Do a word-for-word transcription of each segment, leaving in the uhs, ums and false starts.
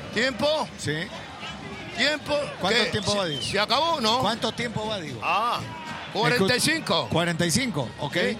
¿Tiempo? Sí. ¿Tiempo? ¿Cuánto ¿Qué? tiempo va, ¿Se, digo? ¿Se acabó no? ¿Cuánto tiempo va, digo? Ah, cuarenta y cinco. cuarenta y cinco, ok. Sí.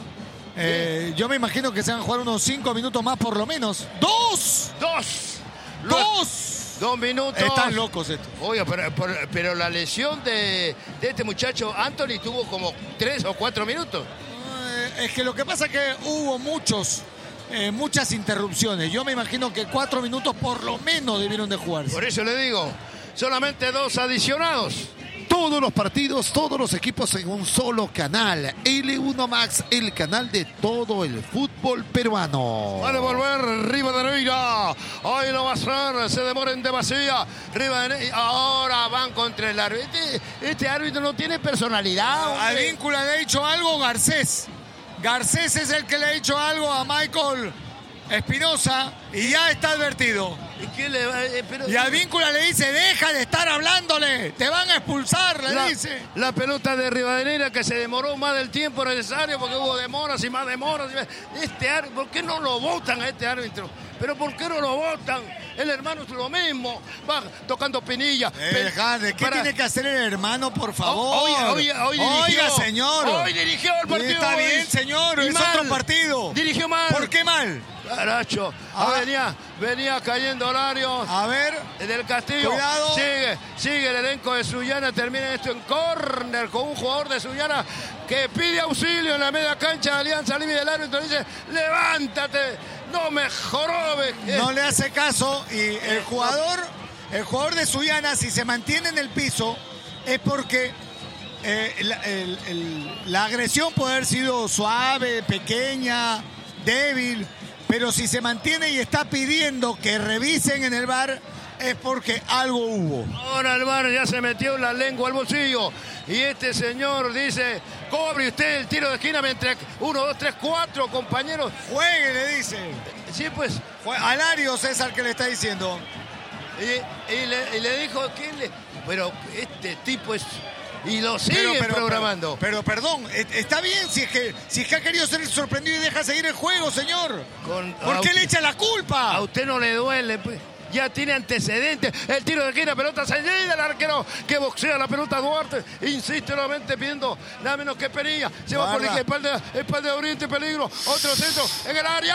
Eh, Sí. Yo me imagino que se van a jugar unos cinco minutos más por lo menos. ¡Dos! Dos. ¡Dos! Dos minutos. Están locos estos. Oye, pero, pero, pero la lesión de, de este muchacho Anthony tuvo como tres o cuatro minutos. Eh, es que lo que pasa es que hubo muchos, eh, muchas interrupciones. Yo me imagino que cuatro minutos por lo menos debieron de jugarse. Por eso le digo, solamente dos adicionados. Todos los partidos, todos los equipos en un solo canal. L uno Max, el canal de todo el fútbol peruano. Va a devolver Rivadeneira. Ahí lo va a hacer. Se demora en demasía. Rivadeneira. Ahora van contra el árbitro. Este, este árbitro no tiene personalidad. Al hombre. Víncula le ha dicho algo Garcés. Garcés es el que le ha dicho algo a Michael Espinosa y ya está advertido. ¿Y quién le va? Eh, pero- Y al Víncula le dice, deja de estar hablándole, te van a expulsar, le La, dice. la pelota de Rivadeneira que se demoró más del tiempo necesario porque hubo demoras y más demoras. Este árbitro, ¿por qué no lo votan a este árbitro? ¿Pero por qué no lo votan? El hermano es lo mismo. Va tocando pinilla. Eh, Jade, ¿qué Para- tiene que hacer el hermano, por O- favor? Oye, oye, hoy dirigió. Oiga, señor. Hoy dirigió el partido. Está hoy. bien, señor, Y es mal. otro partido. Dirigió mal. ¿Por qué mal? Caracho. Ah. venía, venía cayendo Larios. A ver, Del Castillo. Cuidado. Sigue, sigue el elenco de Sullana. Termina esto en córner con un jugador de Sullana que pide auxilio en la media cancha de Alianza Lima y del árbitro dice, levántate, no me jorobes. no le hace caso y el jugador, el jugador de Sullana, si se mantiene en el piso, es porque eh, la, el- el- la agresión puede haber sido suave, pequeña, débil, pero si se mantiene y está pidiendo que revisen en el V A R, es porque algo hubo. Ahora el V A R ya se metió la lengua al bolsillo y este señor dice, cobre usted el tiro de esquina mientras uno, dos, tres, cuatro compañeros. Juegue, le dice. Sí, pues. Jue- A Lario César que le está diciendo. Y, y le, y le dijo, ¿quién le? Pero este tipo es... Y lo sigue programando. Pero, pero, perdón, e- está bien si es que si es que ha querido ser sorprendido y deja seguir el juego, señor. Con- ¿Por a qué usted- le echa la culpa? A usted no le duele, pues. Ya tiene antecedentes. El tiro de esquina, pelota salida, el arquero que boxea la pelota Duarte. Insiste nuevamente pidiendo nada menos que Perilla. Se va por la Guarda. espalda, espalda de Oriente, peligro. Otro centro en el área.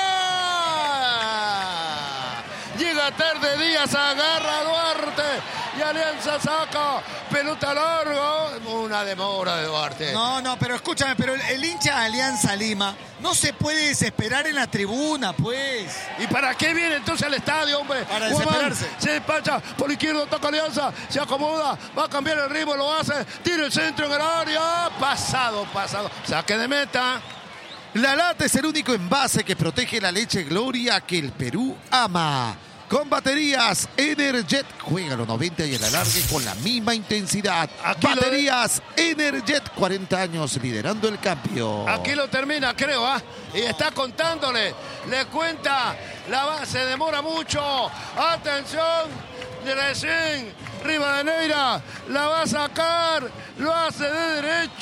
Llega tarde Díaz, agarra a Duarte y Alianza saca pelota larga. Una demora de Duarte. No, no, pero escúchame, pero el, el hincha de Alianza Lima no se puede desesperar en la tribuna, pues. ¿Y para qué viene entonces al estadio, hombre? Para Guamán desesperarse. se despacha por izquierda, toca Alianza, se acomoda, va a cambiar el ritmo, lo hace, tira el centro en el área, pasado, pasado, saque de meta. La lata es el único envase que protege la leche Gloria que el Perú ama. Con baterías Energet, juega los noventa y el alargue con la misma intensidad. Aquí lo- Baterías Energet, cuarenta años liderando el cambio. Aquí lo termina, creo, ¿ah? Y está contándole, le cuenta, la va, se demora mucho. Atención, recién, Rivadeneira, la va a sacar, lo hace de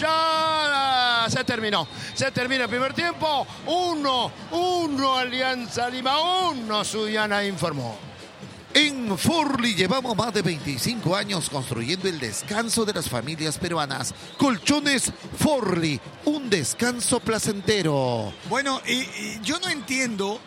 derecha. Se terminó, se termina el primer tiempo. Uno, uno, Alianza Lima, uno, Sullana informó. En Forli llevamos más de veinticinco años construyendo el descanso de las familias peruanas. Colchones Forli, un descanso placentero. Bueno, y, y yo no entiendo.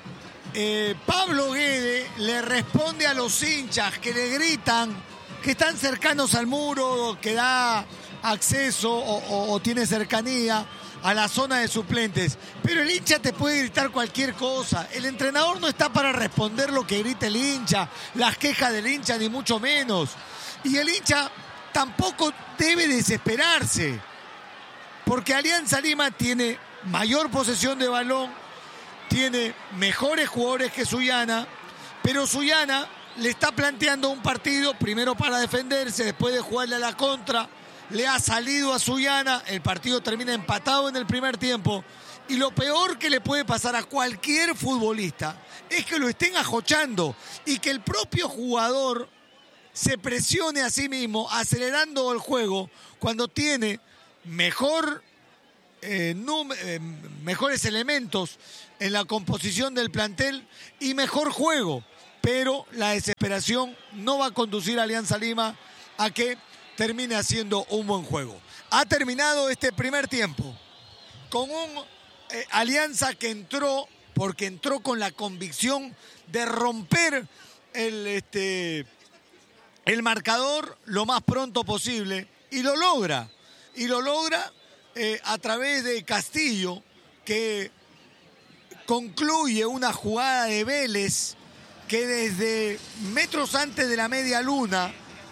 eh, Pablo Guede le responde a los hinchas que le gritan que están cercanos al muro, que da acceso o, o- o tiene cercanía a la zona de suplentes. Pero el hincha te puede gritar cualquier cosa. El entrenador no está para responder lo que grita el hincha, las quejas del hincha, ni mucho menos. Y el hincha tampoco debe desesperarse. Porque Alianza Lima tiene mayor posesión de balón, tiene mejores jugadores que Sullana, pero Sullana le está planteando un partido primero para defenderse, después de jugarle a la contra. Le ha salido a Sullana, el partido termina empatado en el primer tiempo. Y lo peor que le puede pasar a cualquier futbolista es que lo estén ajochando y que el propio jugador se presione a sí mismo, acelerando el juego, cuando tiene mejor, eh, num- eh, mejores elementos en la composición del plantel y mejor juego. pero la desesperación no va a conducir a Alianza Lima a que termine haciendo un buen juego. Ha terminado este primer tiempo con un eh, Alianza que entró, porque entró con la convicción de romper el, este, el marcador lo más pronto posible, y lo logra, y lo logra eh, a través de Castillo, que concluye una jugada de Vélez que desde metros antes de la media luna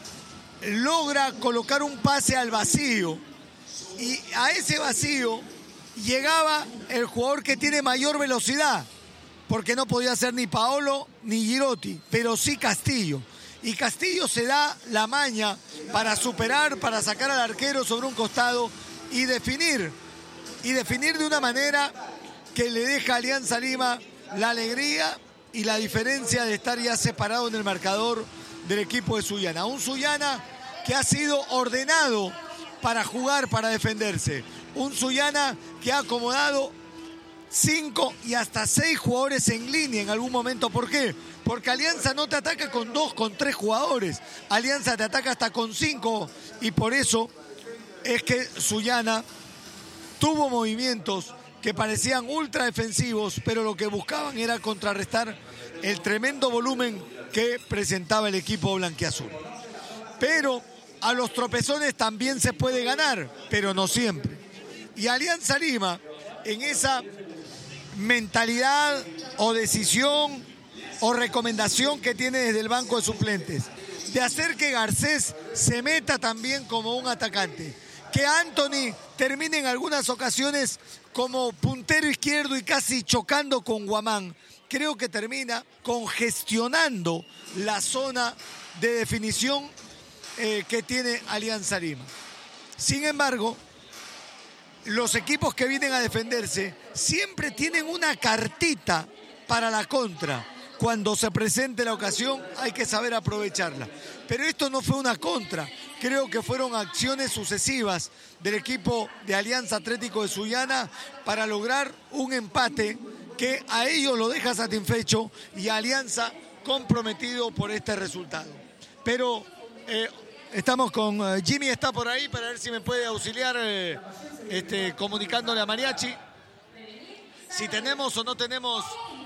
logra colocar un pase al vacío, y a ese vacío llegaba el jugador que tiene mayor velocidad, porque no podía ser ni Paolo ni Girotti, pero sí Castillo. Y Castillo se da la maña para superar, para sacar al arquero sobre un costado y definir. Y definir de una manera que le deja a Alianza Lima la alegría y la diferencia de estar ya separado en el marcador del equipo de Sullana. Un Sullana que ha sido ordenado para jugar, para defenderse. Un Sullana que ha acomodado cinco y hasta seis jugadores en línea en algún momento. ¿Por qué? Porque Alianza no te ataca con dos, con tres jugadores. Alianza te ataca hasta con cinco, y por eso es que Sullana tuvo movimientos que parecían ultra defensivos, pero lo que buscaban era contrarrestar el tremendo volumen que presentaba el equipo blanquiazul. Pero a los tropezones también se puede ganar, pero no siempre. Y Alianza Lima, en esa mentalidad o decisión o recomendación que tiene desde el banco de suplentes, de hacer que Garcés se meta también como un atacante, que Anthony termine en algunas ocasiones como puntero izquierdo y casi chocando con Guamán, creo que termina congestionando la zona de definición eh, que tiene Alianza Lima. Sin embargo, los equipos que vienen a defenderse siempre tienen una cartita para la contra. Cuando se presente la ocasión hay que saber aprovecharla. Pero esto no fue una contra. Creo que fueron acciones sucesivas del equipo de Alianza Atlético de Sullana para lograr un empate que a ellos lo deja satisfecho y a Alianza comprometido por este resultado. Pero eh, estamos con uh, Jimmy, está por ahí para ver si me puede auxiliar eh, este, comunicándole a Mariachi si tenemos o no tenemos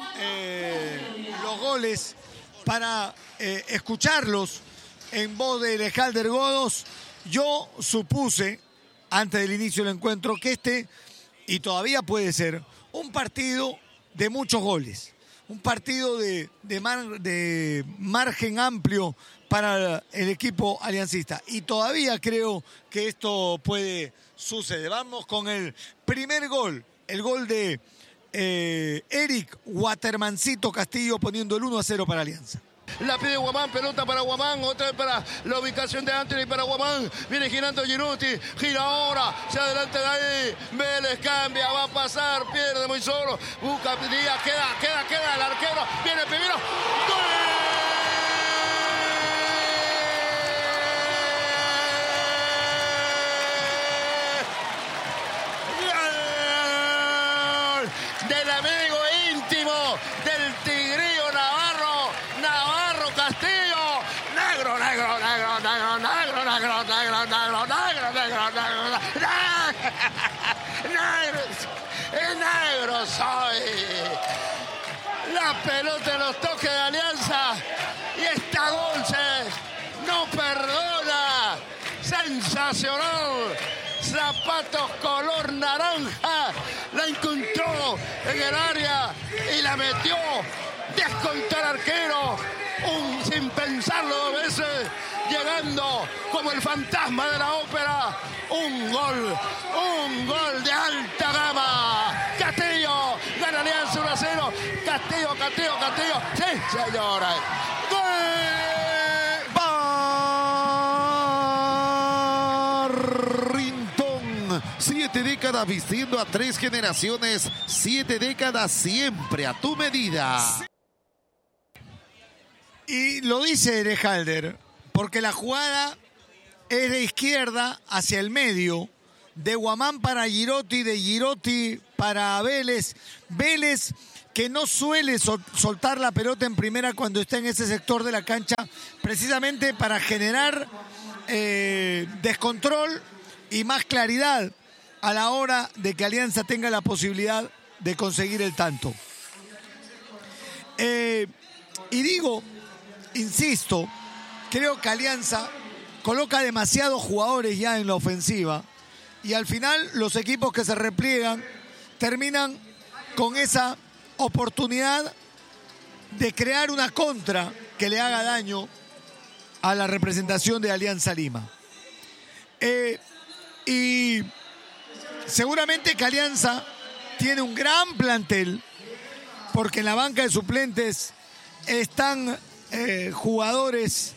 eh, los goles para eh, escucharlos en voz de Lejalder Godos. Yo supuse antes del inicio del encuentro que este, y todavía puede ser, un partido de muchos goles, un partido de, de, mar, de margen amplio para el equipo aliancista, y todavía creo que esto puede suceder. Vamos con el primer gol, el gol de eh, Eric Watermancito Castillo, poniendo el uno a cero para Alianza. La pide Guamán, pelota para Guamán, otra vez para la ubicación de Anthony para Guamán. Viene girando Girotti, gira ahora, se adelanta de ahí. Vélez cambia, va a pasar, pierde muy solo. Busca Díaz, queda, queda, queda el arquero. Viene primero. ¡Gol! Del amigo íntimo del Tigrillo Navarro, Navarro Castillo, negro, negro, negro, negro, negro, negro, negro, negro, negro, negro, negro, negro, negro, negro soy. La pelota en los toques de Alianza y esta Golse no perdona, sensacional. Zapatos color naranja, la encontró en el área y la metió. Descontó al arquero, un, sin pensarlo dos veces, llegando como el fantasma de la ópera. Un gol, un gol de alta gama. Castillo gana Alianza uno a cero. Castillo, Castillo, Castillo. Sí, señora. ¡Gol! Siete décadas vistiendo a tres generaciones, siete décadas siempre a tu medida. Y lo dice Lejalder, porque la jugada es de izquierda hacia el medio, de Guamán para Girotti, de Girotti para Vélez. Vélez que no suele sol- soltar la pelota en primera cuando está en ese sector de la cancha, precisamente para generar eh, descontrol y más claridad a la hora de que Alianza tenga la posibilidad de conseguir el tanto. Eh, y digo, insisto, creo que Alianza coloca demasiados jugadores ya en la ofensiva y al final los equipos que se repliegan terminan con esa oportunidad de crear una contra que le haga daño a la representación de Alianza Lima. Eh, y seguramente que Alianza tiene un gran plantel, porque en la banca de suplentes están eh, jugadores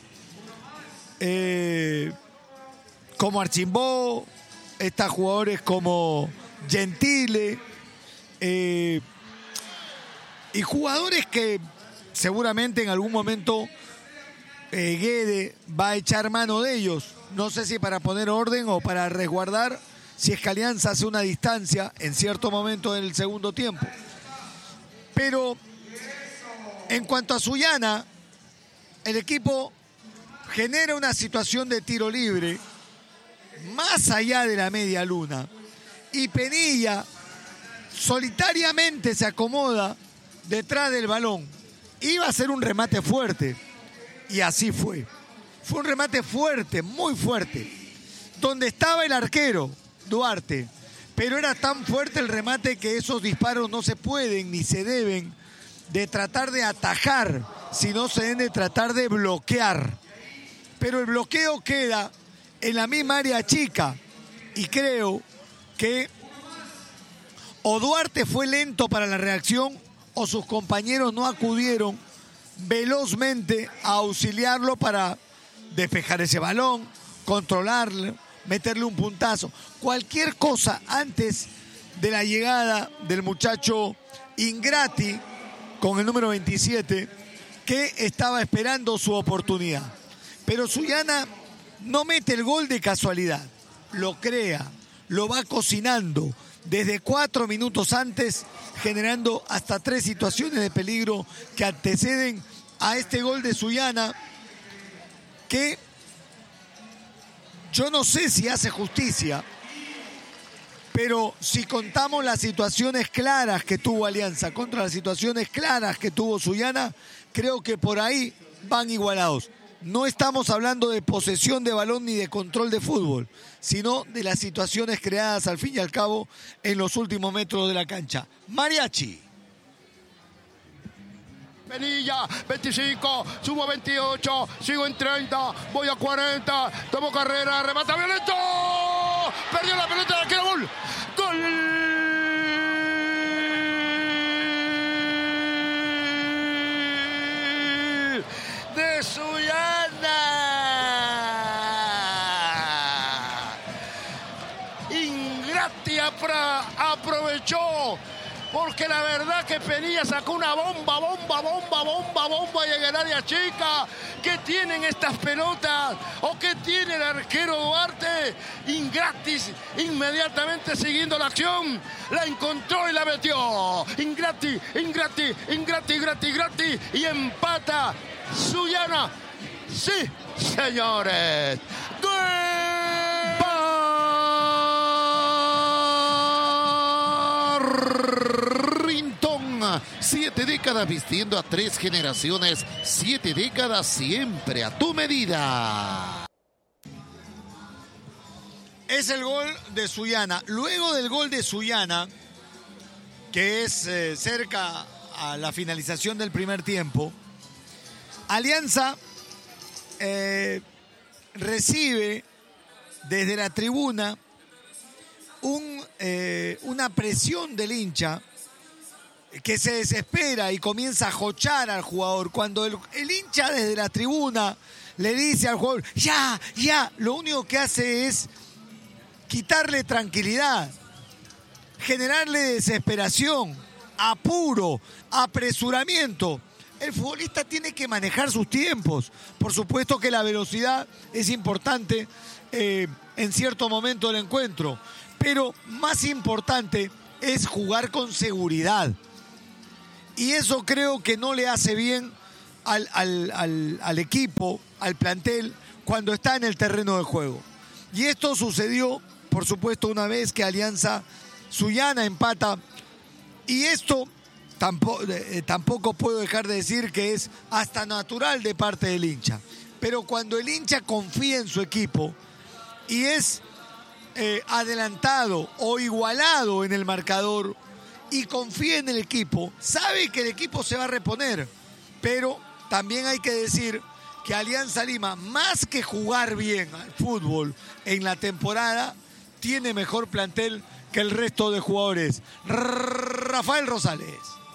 eh, como Archimbó, están jugadores como Gentile, eh, y jugadores que seguramente en algún momento eh, Guede va a echar mano de ellos. No sé si para poner orden o para resguardar, si es que Alianza hace una distancia en cierto momento del segundo tiempo. Pero en cuanto a Sullana, el equipo genera una situación de tiro libre más allá de la media luna. Y Penilla solitariamente se acomoda detrás del balón. Iba a ser un remate fuerte. Y así fue. Fue un remate fuerte, muy fuerte. Donde estaba el arquero, Duarte. Pero era tan fuerte el remate que esos disparos no se pueden ni se deben de tratar de atajar, sino se deben de tratar de bloquear. Pero el bloqueo queda en la misma área chica. Y creo que o Duarte fue lento para la reacción o sus compañeros no acudieron velozmente a auxiliarlo para despejar ese balón, controlarlo, meterle un puntazo. Cualquier cosa antes de la llegada del muchacho Ingrati con el número veintisiete, que estaba esperando su oportunidad. Pero Sullana no mete el gol de casualidad, lo crea, lo va cocinando desde cuatro minutos antes, generando hasta tres situaciones de peligro que anteceden a este gol de Sullana, que yo no sé si hace justicia, pero si contamos las situaciones claras que tuvo Alianza contra las situaciones claras que tuvo Sullana, creo que por ahí van igualados. No estamos hablando de posesión de balón ni de control de fútbol, sino de las situaciones creadas al fin y al cabo en los últimos metros de la cancha. Mariachi. Penilla, veinticinco, subo a veintiocho, sigo en treinta, voy a cuarenta, tomo carrera, remata violento, perdió la pelota, queda gol, gol de Sullana. Ingrati aprovechó, porque la verdad que Penilla sacó una bomba, bomba, bomba, bomba, bomba y en el área chica. ¿Qué tienen estas pelotas? ¿O qué tiene el arquero Duarte? Ingratis, inmediatamente siguiendo la acción, la encontró y la metió. Ingrati, Ingrati, Ingrati, Ingrati, Ingrati, y empata Sullana. Sí, señores. ¡Gol! Siete décadas vistiendo a tres generaciones, siete décadas siempre a tu medida. Es el gol de Sullana. Luego del gol de Sullana, que es eh, cerca a la finalización del primer tiempo, Alianza eh, recibe desde la tribuna un, eh, una presión del hincha que se desespera y comienza a jochar al jugador. Cuando el, el hincha desde la tribuna le dice al jugador, ya, ya, lo único que hace es quitarle tranquilidad, generarle desesperación, apuro, apresuramiento. El futbolista tiene que manejar sus tiempos. Por supuesto que la velocidad es importante eh, en cierto momento del encuentro, pero más importante es jugar con seguridad. Y eso creo que no le hace bien al, al, al, al equipo, al plantel, cuando está en el terreno de juego. Y esto sucedió, por supuesto, una vez que Alianza Sullana empata. Y esto tampoco, eh, tampoco puedo dejar de decir que es hasta natural de parte del hincha. Pero cuando el hincha confía en su equipo y es eh, adelantado o igualado en el marcador y confía en el equipo, sabe que el equipo se va a reponer. Pero también hay que decir que Alianza Lima, más que jugar bien al fútbol en la temporada, tiene mejor plantel que el resto de jugadores. Rafael Rosales.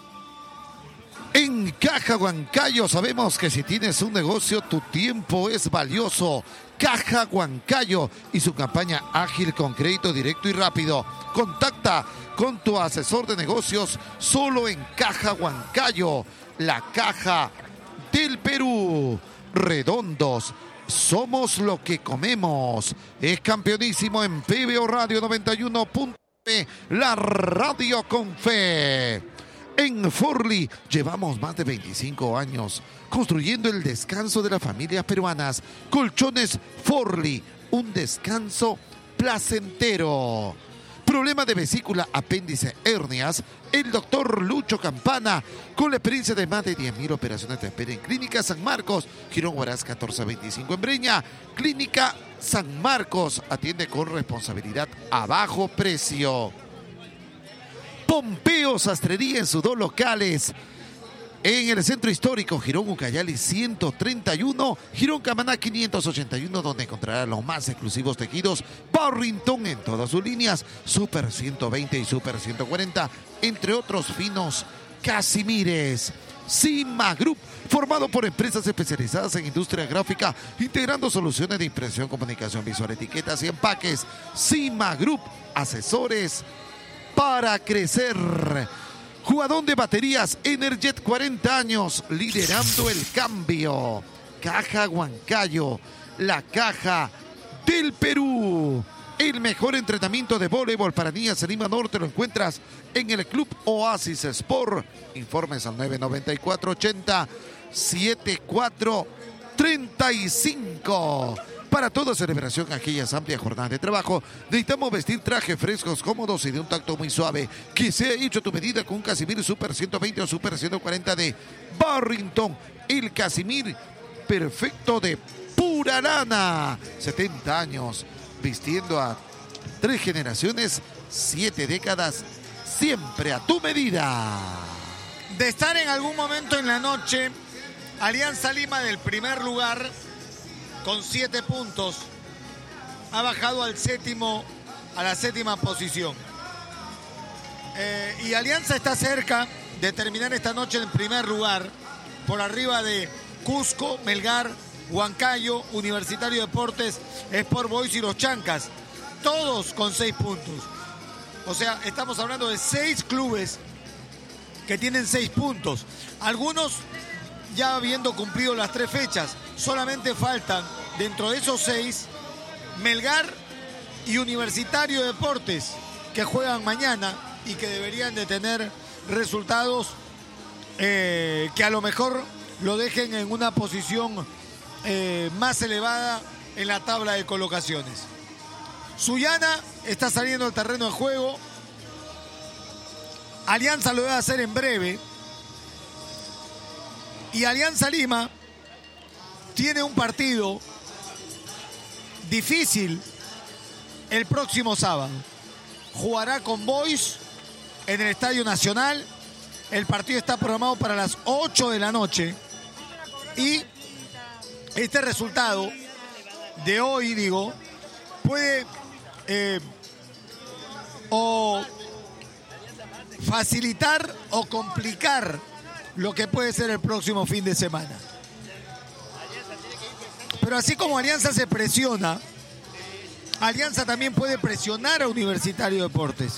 En Caja Huancayo sabemos que si tienes un negocio, tu tiempo es valioso. Caja Huancayo y su campaña ágil con crédito directo y rápido. Contacta con tu asesor de negocios solo en Caja Huancayo, la caja del Perú. Redondos, somos lo que comemos. Es campeonísimo en P B O Radio noventa y uno punto nueve, la radio con fe. En Forli llevamos más de veinticinco años construyendo el descanso de las familias peruanas. Colchones Forli, un descanso placentero. Problema de vesícula, apéndice, hernias. El doctor Lucho Campana, con la experiencia de más de diez mil operaciones, te espera en Clínica San Marcos, Girón Huaraz catorce veinticinco en Breña. Clínica San Marcos atiende con responsabilidad a bajo precio. Pompeo Sastrería en sus dos locales. En el centro histórico, Girón Ucayali ciento treinta y uno, Girón Camaná quinientos ochenta y uno, donde encontrará los más exclusivos tejidos Barrington en todas sus líneas, Super ciento veinte y Super ciento cuarenta, entre otros finos Casimires. Cima Group, formado por empresas especializadas en industria gráfica, integrando soluciones de impresión, comunicación visual, etiquetas y empaques. Cima Group, asesores para crecer. Jugadón de baterías Energet, cuarenta años, liderando el cambio. Caja Huancayo, la caja del Perú. El mejor entrenamiento de voleibol para niñas en Lima Norte lo encuentras en el Club Oasis Sport. Informes al nueve nueve cuatro ochenta setenta y cuatro treinta y cinco. Para toda celebración, aquellas amplias jornadas de trabajo, necesitamos vestir trajes frescos, cómodos y de un tacto muy suave, que sea hecho a tu medida con un Casimir Super ciento veinte o Super ciento cuarenta de Barrington. El Casimir perfecto de pura lana. setenta años, vistiendo a tres generaciones, siete décadas, siempre a tu medida. De estar en algún momento en la noche, Alianza Lima del primer lugar con siete puntos ha bajado al séptimo, a la séptima posición. Eh, y Alianza está cerca de terminar esta noche en primer lugar, por arriba de Cusco, Melgar, Huancayo, Universitario de Deportes, Sport Boys y los Chancas, todos con seis puntos. O sea, estamos hablando de seis clubes que tienen seis puntos. Algunos ya habiendo cumplido las tres fechas, solamente faltan dentro de esos seis Melgar y Universitario de Deportes, que juegan mañana y que deberían de tener resultados eh, que a lo mejor lo dejen en una posición eh, más elevada en la tabla de colocaciones. Sullana está saliendo al terreno de juego. Alianza lo va a hacer en breve. Y Alianza Lima tiene un partido difícil el próximo sábado. Jugará con Boys en el Estadio Nacional. El partido está programado para las ocho de la noche. Y este resultado de hoy, digo, puede eh, o facilitar o complicar lo que puede ser el próximo fin de semana. Pero así como Alianza se presiona, Alianza también puede presionar a Universitario de Deportes.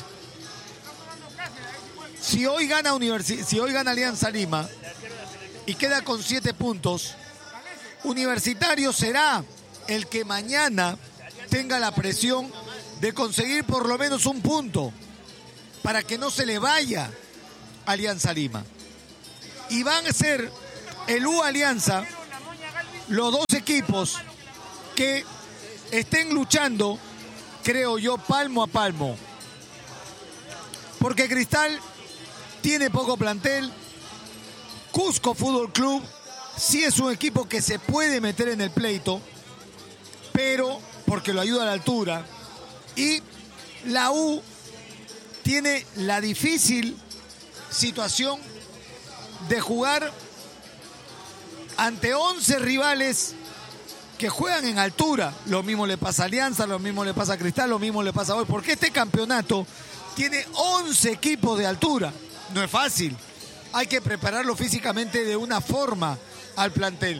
Si hoy gana Universi- si hoy gana Alianza Lima y queda con siete puntos, Universitario será el que mañana tenga la presión de conseguir por lo menos un punto para que no se le vaya a Alianza Lima. y van a ser el U Alianza los dos equipos que estén luchando, creo yo, palmo a palmo. Porque Cristal tiene poco plantel. Cusco Fútbol Club sí es un equipo que se puede meter en el pleito, pero porque lo ayuda a la altura. Y la U tiene la difícil situación de jugar ante once rivales que juegan en altura. Lo mismo le pasa a Alianza, lo mismo le pasa a Cristal, lo mismo le pasa a hoy. Porque este campeonato tiene once equipos de altura. No es fácil. Hay que prepararlo físicamente de una forma al plantel.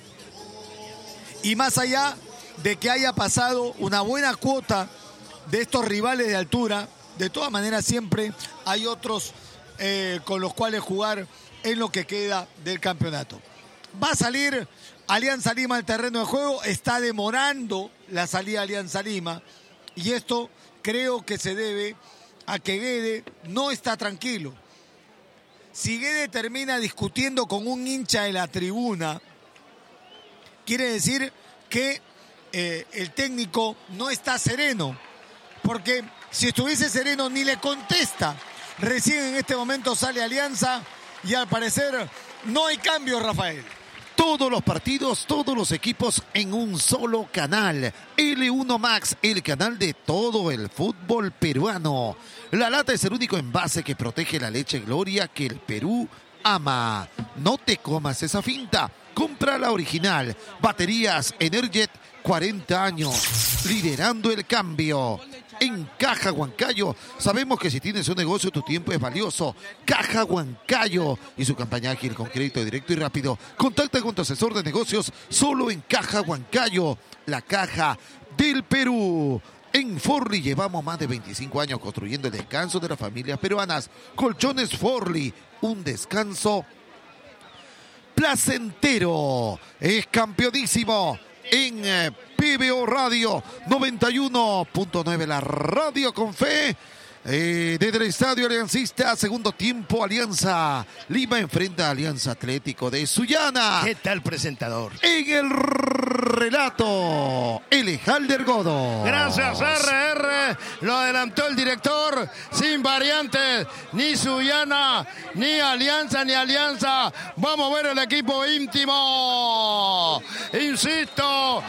Y más allá de que haya pasado una buena cuota de estos rivales de altura, de todas maneras siempre hay otros eh, con los cuales jugar en lo que queda del campeonato. Va a salir Alianza Lima al terreno de juego, está demorando la salida de Alianza Lima y esto creo que se debe a que Guede no está tranquilo. Si Guede termina discutiendo con un hincha de la tribuna, quiere decir que eh, el técnico no está sereno, porque si estuviese sereno ni le contesta. Recién en este momento sale Alianza y al parecer no hay cambio, Rafael. Todos los partidos, todos los equipos en un solo canal. L uno Max, el canal de todo el fútbol peruano. La lata es el único envase que protege la leche Gloria que el Perú ama. No te comas esa finta. Compra la original. Baterías Energet, cuarenta años. Liderando el cambio. En Caja Huancayo, sabemos que si tienes un negocio, tu tiempo es valioso. Caja Huancayo y su campaña ágil con crédito directo y rápido. Contacta con tu asesor de negocios solo en Caja Huancayo, la caja del Perú. En Forli llevamos más de veinticinco años construyendo el descanso de las familias peruanas. Colchones Forli, un descanso placentero. Es campeonísimo en eh, P B O Radio noventa y uno punto nueve, la radio con fe. Eh, desde el Estadio Aliancista, segundo tiempo, Alianza Lima enfrenta a Alianza Atlético de Sullana. ¿Qué tal, presentador? En el relato, Elejalder Godo. Gracias, R R. Lo adelantó el director, sin variantes, ni Sullana, ni Alianza, ni Alianza. Vamos a ver el equipo íntimo. Insisto,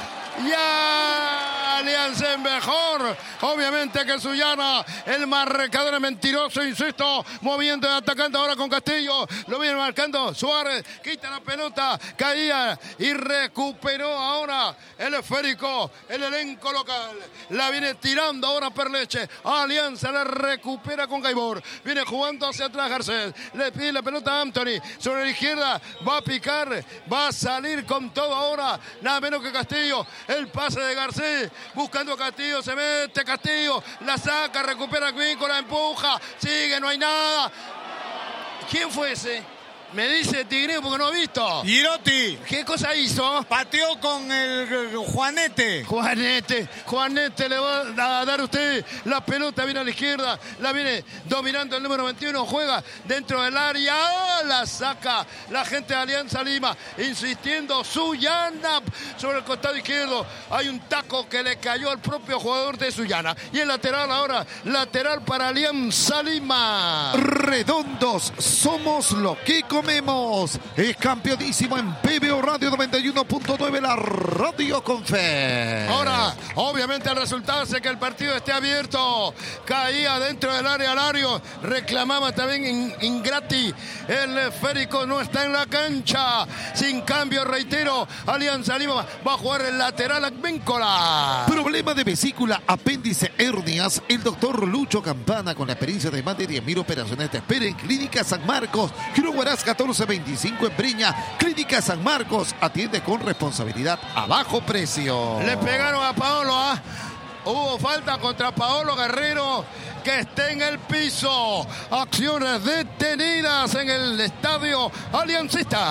ya Alianza es mejor, obviamente, que Sullana. El marcador es mentiroso, insisto, moviendo y atacando ahora con Castillo. Lo viene marcando Suárez, quita la pelota, caía y recuperó ahora el esférico, el elenco local. La viene tirando ahora Perleche. Alianza la recupera con Gaibor. Viene jugando hacia atrás Garcés. Le pide la pelota a Anthony. Sobre la izquierda va a picar, va a salir con todo ahora. Nada menos que Castillo. El pase de Garcés, buscando a Castillo, se mete Castillo, la saca, recupera a Cuíncola, empuja, sigue, no hay nada. ¿Quién fue ese? Me dice Tigre porque no ha visto. Girotti. ¿Qué cosa hizo? Pateó con el Juanete. Juanete, Juanete le va a dar usted la pelota, viene a la izquierda, la viene dominando el número veintiuno, juega dentro del área, ¡oh! La saca la gente de Alianza Lima, insistiendo, Sullana sobre el costado izquierdo, hay un taco que le cayó al propio jugador de Sullana, y el lateral ahora, lateral para Alianza Lima. Redondos, somos lo que comemos. Es campeonísimo en P B O Radio noventa y uno punto nueve, la radio con fe. Ahora, obviamente el resultado hace que el partido esté abierto. Caía dentro del área Alario, reclamaba también in, Ingrati. El esférico no está en la cancha. Sin cambio, reitero, Alianza Lima va a jugar el lateral a Cuíncola. Problema de vesícula, apéndice, hernias. El doctor Lucho Campana, con la experiencia de más de diez mil operaciones, te espera en Clínica San Marcos, Girón Huaraz catorce veinticinco en Breña. Clínica San Marcos atiende con responsabilidad a bajo precio. Le pegaron a Paolo, ¿ah? Hubo falta contra Paolo Guerrero, que está en el piso. Acciones detenidas en el estadio aliancista.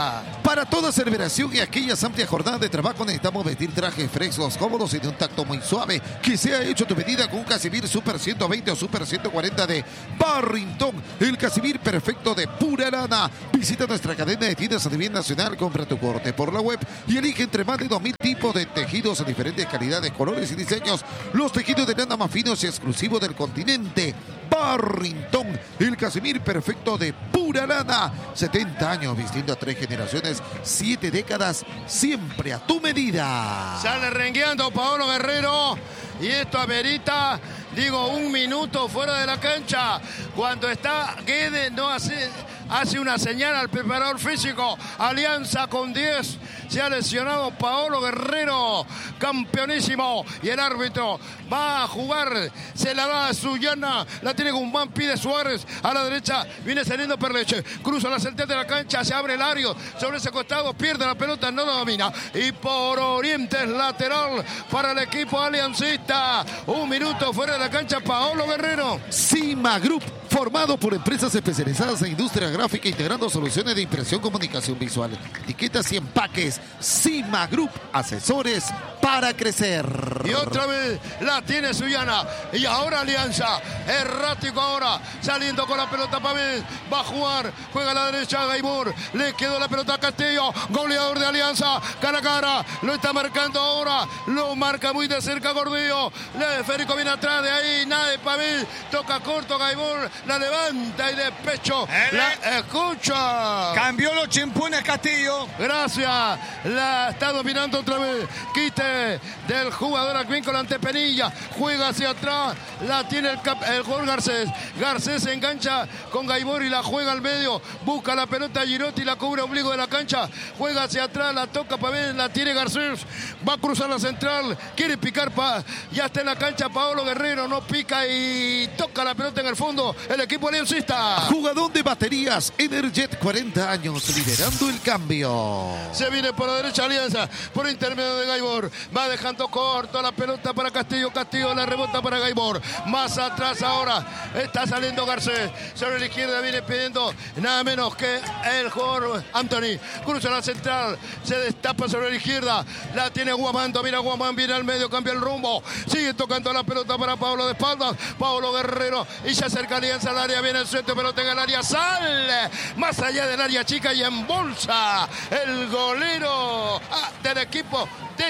Para toda celebración y aquellas amplias jornadas de trabajo necesitamos vestir trajes frescos, cómodos y de un tacto muy suave. Que sea hecho tu medida con un Casimir Super ciento veinte o Super ciento cuarenta de Barrington. El Casimir perfecto de pura lana. Visita nuestra cadena de tiendas a nivel nacional, compra tu corte por la web y elige entre más de dos mil tipos de tejidos en diferentes calidades, colores y diseños. Los tejidos de lana más finos y exclusivos del continente. Barrington, el Casimir perfecto de pura lana. setenta años vistiendo a tres generaciones, siete décadas, siempre a tu medida. Sale rengueando Paolo Guerrero y esto amerita, digo, un minuto fuera de la cancha. Cuando está Guedes, no hace, hace una señal al preparador físico. Alianza con diez. Se ha lesionado Paolo Guerrero, campeonísimo. Y el árbitro va a jugar. Se la da a Sullana. La tiene Guzmán, pide Suárez. A la derecha viene saliendo Perleche. Cruza la central de la cancha. Se abre el área. Sobre ese costado pierde la pelota. No la domina. Y por Oriente es lateral para el equipo aliancista. Un minuto fuera de la cancha Paolo Guerrero. Cima Group, formado por empresas especializadas en industria gráfica, integrando soluciones de impresión, comunicación visual, etiquetas y empaques. Cima Group, asesores para crecer. Y otra vez la tiene Sullana. Y ahora Alianza. Errático ahora. Saliendo con la pelota Pavés. Va a jugar. Juega a la derecha Gaibor. Le quedó la pelota a Castillo. Goleador de Alianza. Cara a cara. Lo está marcando ahora. Lo marca muy de cerca Gordillo. Le Federico viene atrás de ahí. Nada de Pavés. Toca corto Gaibor. La levanta y de pecho. La escucha. Cambió los chimpunes Castillo. Gracias. La está dominando otra vez. Quite del jugador Advíncula ante Penilla. Juega hacia atrás. La tiene el, cap, el jugador Garcés. Garcés se engancha con Gaibor y la juega al medio. Busca la pelota Girotti. La cubre obligo de la cancha. Juega hacia atrás. La toca para ver. La tiene Garcés. Va a cruzar la central. Quiere picar. Pa, ya está en la cancha Paolo Guerrero. No pica y toca la pelota en el fondo. El equipo aliancista. Jugador de baterías Energet, cuarenta años, liderando el cambio. Se viene por la derecha Alianza. Por intermedio de Gaibor. Va dejando corto la pelota para Castillo. Castillo la rebota para Gaibor. Más atrás ahora está saliendo Garcés. Sobre la izquierda viene pidiendo nada menos que el jugador Anthony. Cruza la central. Se destapa sobre la izquierda. La tiene Guamán. Domina Guamán. Viene al medio. Cambia el rumbo. Sigue tocando la pelota para Pablo de espaldas. Pablo Guerrero. Y se acerca Alianza al área. Viene el centro. Pelota en el área. Sale más allá del área chica y embolsa el golero ah, del equipo de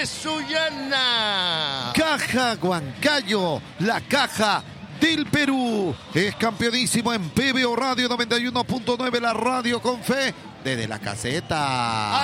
Sullana. Caja Huancayo, la caja del Perú. Es campeonísimo en P B O Radio noventa y uno punto nueve, la radio con fe desde la caseta.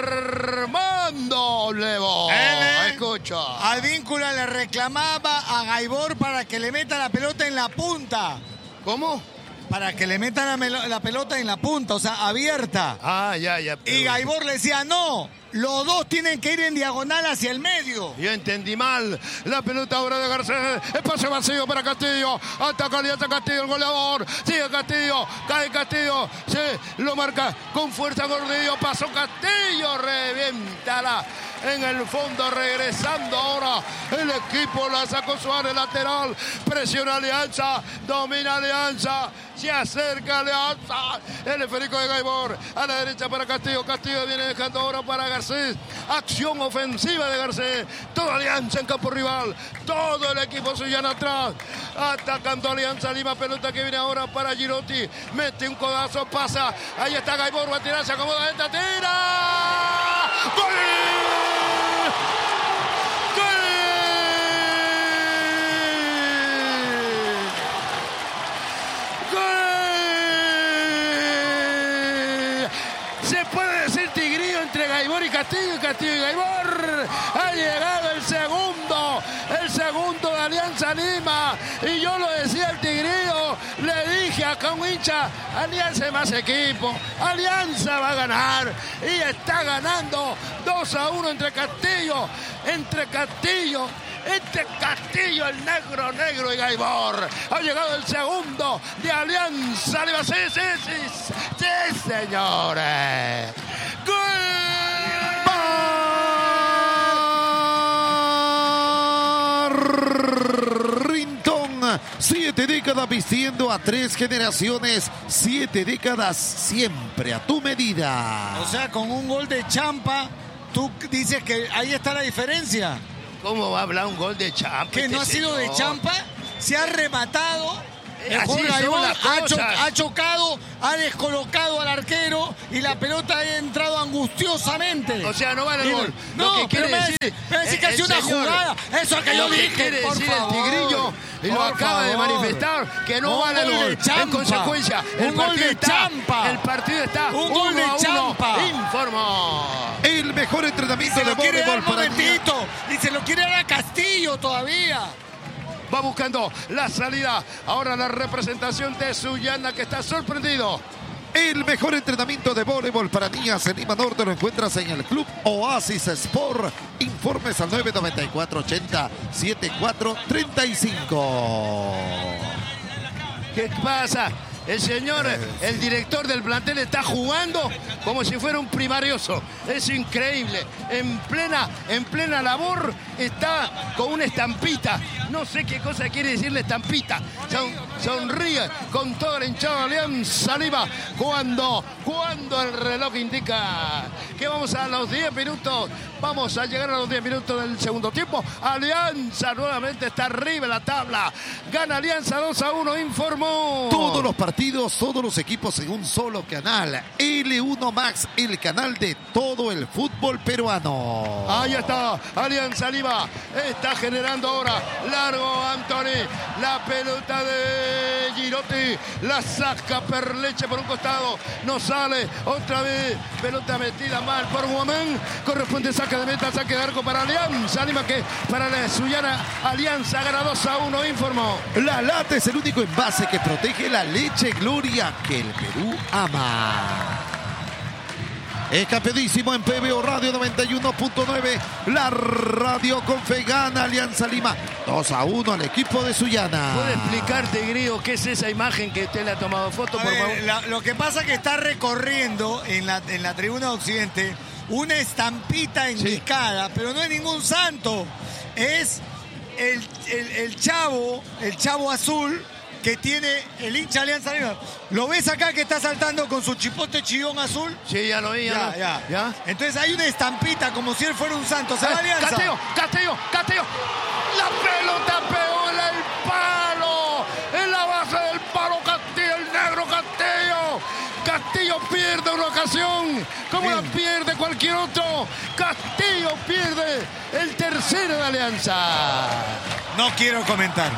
Armando Levo. Eh, Escucha. Advíncula le reclamaba a Gaibor para que le meta la pelota en la punta. ¿Cómo? Para que le metan la, la pelota en la punta, o sea, abierta. Ah, ya, ya. Y Gaibor le decía, no, los dos tienen que ir en diagonal hacia el medio. Yo entendí mal. La pelota ahora de Garcés. Espacio vacío para Castillo. Ataca Alianza Castillo, el goleador. Sigue Castillo. Cae Castillo. Se lo marca con fuerza Gordillo. Pasó Castillo. Reviéntala en el fondo. Regresando ahora el equipo. La sacó Suárez lateral. Presiona Alianza. Domina Alianza. Se acerca Alianza. El esférico de Gaibor. A la derecha para Castillo. Castillo viene dejando ahora para Garcés. Acción ofensiva de Garcés. Toda Alianza en campo rival. Todo el equipo Sullana atrás. Atacando Alianza Lima. Pelota que viene ahora para Girotti. Mete un codazo. Pasa. Ahí está Gaibor. Va a tirar. Se acomoda. Esta tira. ¡Gol! Gaibor y Castillo, Castillo y Gaibor. Ha llegado el segundo, el segundo de Alianza Lima. Y yo lo decía el Tigrillo, le dije acá a un hincha, Alianza es más equipo, Alianza va a ganar. Y está ganando dos a uno entre Castillo, entre Castillo. Entre Castillo, el negro, negro y Gaibor. Ha llegado el segundo de Alianza Lima. Sí, sí, sí, sí, señores. ¡Gol! Barrington Siete décadas vistiendo a tres generaciones. Siete décadas siempre a tu medida. O sea, con un gol de Champa, tú dices que ahí está la diferencia. ¿Cómo va a hablar un gol de Champa? Que no ha sido de Champa, se ha rematado. Así Gaibor son las ha, cho cosas. ha chocado, ha descolocado al arquero y la pelota ha entrado angustiosamente. O sea, no vale el Y gol. No, Lo que quiere pero decir, me me decir que ha el sido una señor, jugada. Eso que yo lo que dije, quiere por decir favor, el tigrillo y lo por acaba de favor. manifestar que no Un vale el gol gol. de Champa. En consecuencia, Un el gol partido de está, Champa. el partido está Un gol de uno a uno. Champa. Informo. El mejor Y entrenamiento se de lo quiere dar voleibol para niñas. momentito. Y se lo quiere dar a Castillo todavía. Va buscando la salida. Ahora la representación de Sullana, que está sorprendido. El mejor entrenamiento de voleibol para niñas en Lima Norte lo encuentras en el Club Oasis Sport. Informes al nueve noventa y cuatro ochenta setenta y cuatro treinta y cinco. ¿Qué pasa? El señor, el director del plantel está jugando como si fuera un primarioso. Es increíble. En plena, en plena labor está con una estampita. No sé qué cosa quiere decir la estampita. Son, sonríe con toda la hinchada de Alianza Lima cuando, cuando el reloj indica que vamos a los diez minutos. Vamos a llegar a los diez minutos del segundo tiempo. Alianza nuevamente está arriba en la tabla. Gana Alianza dos a uno, informó. Todos los partidos, todos los equipos en un solo canal. L uno Max, el canal de todo el fútbol peruano. Ahí está, Alianza Lima está generando ahora. Largo Anthony, la pelota de Girotti, la saca Perleche por un costado, no sale, otra vez, pelota metida mal por Guamán, corresponde saque de meta, saque de arco para Alianza Lima, que para la Sullana Alianza gana dos a uno, informó. La lata es el único envase que protege la leche Gloria que el Perú ama. Es campeonísimo en P B O Radio noventa y uno punto nueve. La radio con fe gana Alianza Lima dos a uno al equipo de Sullana. ¿Puede explicarte, Grillo, qué es esa imagen que usted le ha tomado foto, A por ver, favor? la- lo que pasa es que está recorriendo en la, en la tribuna de Occidente una estampita indicada, pero no es ningún santo. Es el, el- el chavo, el chavo azul que tiene el hincha Alianza Lima. ¿Lo ves acá que está saltando con su chipote chillón azul? Sí, ya lo vi, ya, Ya, lo- ya. ¿Ya? Entonces hay una estampita como si él fuera un santo. ¿Se va Eh, Alianza? Castillo, Castillo, Castillo. La pelota pegó en el palo. En la base del palo, Castillo, el negro Castillo. Castillo pierde una ocasión, como la pierde cualquier otro. Castillo pierde el tercero de Alianza. No quiero comentar.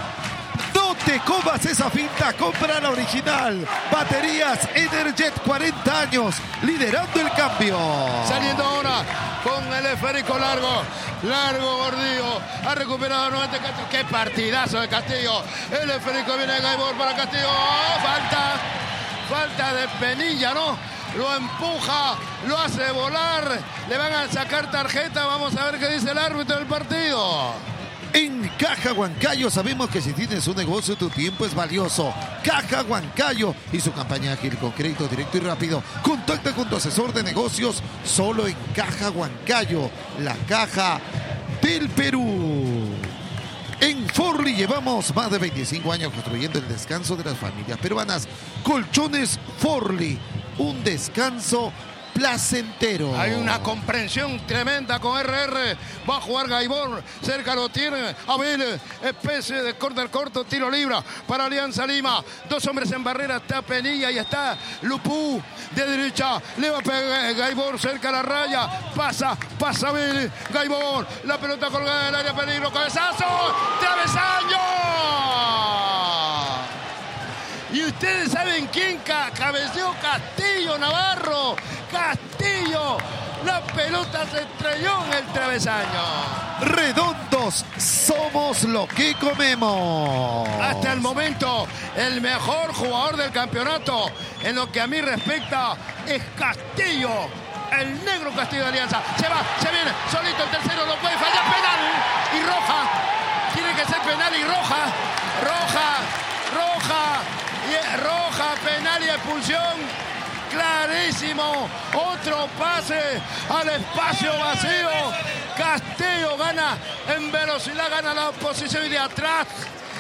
No te comas esa finta, compra la original. Baterías Energet, cuarenta años, liderando el cambio. Saliendo ahora con el esférico largo, largo Gordillo, ha recuperado nuevamente Castillo. Qué partidazo de Castillo. El esférico viene de Gaibor para Castillo. ¡Oh! Falta, falta de Penilla, ¿no? Lo empuja, lo hace volar, le van a sacar tarjeta. Vamos a ver qué dice el árbitro del partido. En Caja Huancayo sabemos que si tienes un negocio tu tiempo es valioso. Caja Huancayo y su campaña ágil con crédito directo y rápido. Contacta con tu asesor de negocios solo en Caja Huancayo, la caja del Perú. En Forli llevamos más de veinticinco años construyendo el descanso de las familias peruanas. Colchones Forli, un descanso placentero. Hay una comprensión tremenda con R R. Va a jugar Gaibor. Cerca lo tiene Abel. Especie de córner corto. Tiro libre para Alianza Lima. Dos hombres en barrera. Está Penilla y está Lupú. De derecha. Le va a pegar Gaibor cerca a la raya. Pasa. Pasa Abel. Gaibor. La pelota colgada en el área. Peligro. Cabezazo. Travesaño. Y ustedes saben quién ca cabeceó. Castillo Navarro. Castillo. La pelota se estrelló en el travesaño. Redondos, somos lo que comemos. Hasta el momento, el mejor jugador del campeonato, en lo que a mí respecta, es Castillo. El negro Castillo de Alianza. Se va, se viene, solito el tercero, no puede fallar. Penal y roja. Tiene que ser penal y roja. Roja, roja, y roja, penal y expulsión. Clarísimo, otro pase al espacio vacío. Castillo gana en velocidad, gana la posición y de atrás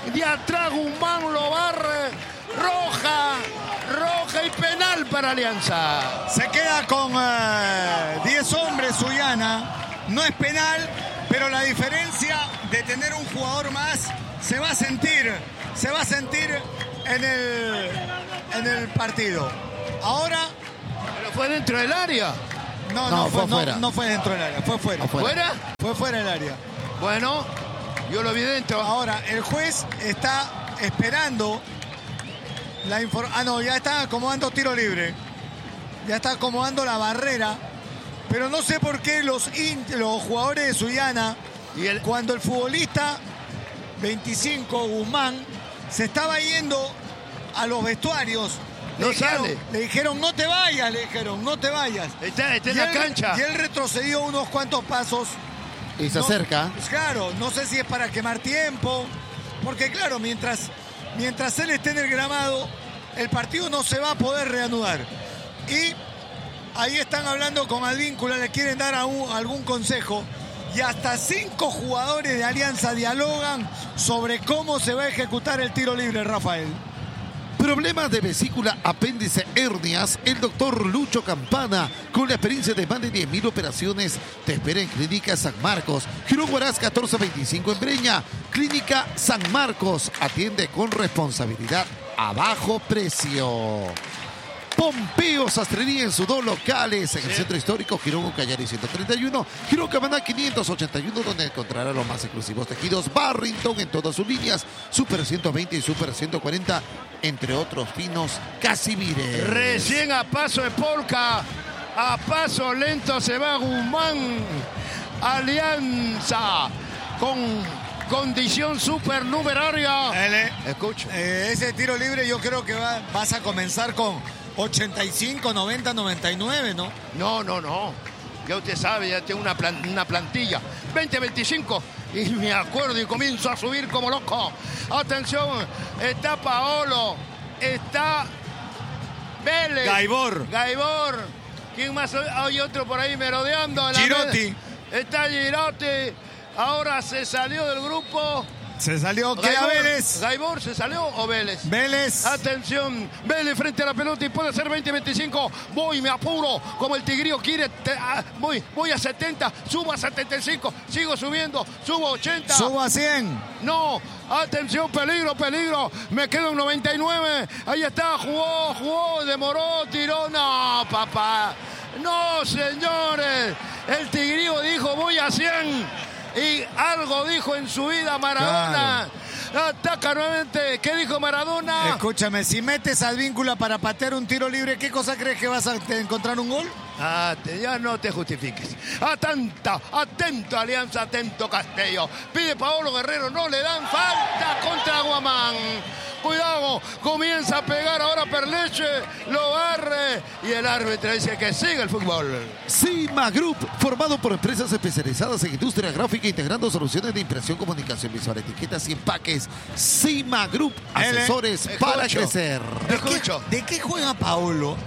de atrás Guzmán lo barre. Roja, roja y penal para Alianza. Se queda con diez uh, hombres Sullana. No es penal, pero la diferencia de tener un jugador más se va a sentir, se va a sentir en el, en el partido. Ahora... Pero fue dentro del área. No, no, no, fue, fue no, no fue dentro del área, fue fuera. ¿Fuera? Fue fuera del área. Bueno, yo lo vi dentro. Ahora, el juez está esperando la información. Ah, no, ya está acomodando tiro libre. Ya está acomodando la barrera. Pero no sé por qué los, los jugadores de Sullana, ¿Y el... cuando el futbolista veinticinco, Guzmán, se estaba yendo a los vestuarios. No le dijeron, sale. Le dijeron, no te vayas, le dijeron, no te vayas. Está, está en y la él, cancha. Y él retrocedió unos cuantos pasos. Y se no, acerca. Claro, no sé si es para quemar tiempo. Porque claro, mientras, mientras él esté en el gramado, el partido no se va a poder reanudar. Y ahí están hablando con Advíncula, le quieren dar a un, algún consejo. Y hasta cinco jugadores de Alianza dialogan sobre cómo se va a ejecutar el tiro libre, Rafael. Problemas de vesícula, apéndice, hernias. El doctor Lucho Campana, con la experiencia de más de diez mil operaciones, te espera en Clínica San Marcos. Girón Huaraz catorce veinticinco en Breña. Clínica San Marcos atiende con responsabilidad a bajo precio. Pompeo Sastrería en sus dos locales, en el sí. Centro Histórico, Girón Ucayali ciento treinta y uno, Girón Camaná quinientos ochenta y uno, donde encontrará los más exclusivos tejidos Barrington en todas sus líneas, Super ciento veinte y Super ciento cuarenta, entre otros finos Casimires. Recién a paso de polka, a paso lento se va Guzmán. Alianza con condición supernumeraria. L. Escucho. Eh, ese tiro libre yo creo que va, vas a comenzar con ochenta y cinco, noventa, noventa y nueve, ¿no? No, no, no. Ya usted sabe, ya tengo una, plan, una plantilla. veinte, veinticinco. Y me acuerdo y comienzo a subir como loco. Atención, está Paolo, está Vélez. Gaibor. Gaibor. ¿Quién más? Hay otro por ahí merodeando. Girotti. Está Girotti. Ahora se salió del grupo. Se salió, queda Vélez. Gaibor, ¿se salió o Vélez? Vélez. Atención, Vélez frente a la pelota y puede ser veinte veinticinco. Voy, me apuro, como el tigrío quiere. Te, ah, voy, voy a setenta, subo a setenta y cinco, sigo subiendo, subo a ochenta. Subo a cien. No, atención, peligro, peligro. Me quedo en noventa y nueve. Ahí está, jugó, jugó, demoró, tiró. No, papá. No, señores. El tigrío dijo, voy a cien. Y algo dijo en su vida Maradona. Claro. Ataca nuevamente. ¿Qué dijo Maradona? Escúchame, si metes a Advíncula para patear un tiro libre, ¿qué cosa crees que vas a encontrar un gol? Ah, te, ya no te justifiques. Atenta, atento Alianza, atento Castello. Pide Paolo Guerrero, no le dan falta contra Guamán. Cuidado, comienza a pegar ahora Perleche, lo barre y el árbitro dice que sigue el fútbol. Cima Group, formado por empresas especializadas en industria gráfica, integrando soluciones de impresión, comunicación visual, etiquetas y empaques. Cima Group, asesores Escucho. para crecer. ¿De qué, ¿De qué juega Paolo?